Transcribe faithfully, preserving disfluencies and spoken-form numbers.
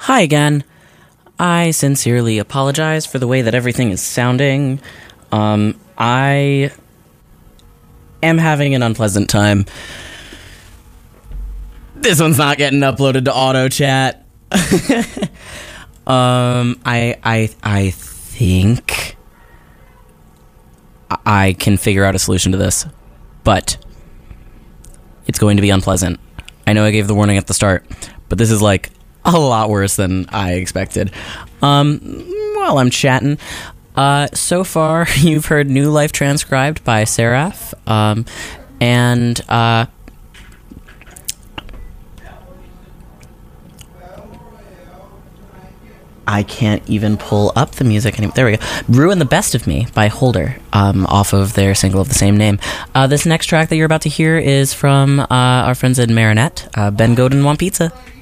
Hi again. I sincerely apologize for the way that everything is sounding. Um, I am having an unpleasant time. This one's not getting uploaded to auto chat. um, I, I, I think I can figure out a solution to this, but it's going to be unpleasant. I know I gave the warning at the start, but this is like a lot worse than I expected. Um, while I'm chatting, uh, so far you've heard New Life transcribed by Seraph, um, and uh, I can't even pull up the music anymore. There we go. Ruin the Best of Me by Holder, um, off of their single of the same name. Uh, this next track that you're about to hear is from uh, our friends at Marinette, uh, Ben Godin Want Pizza.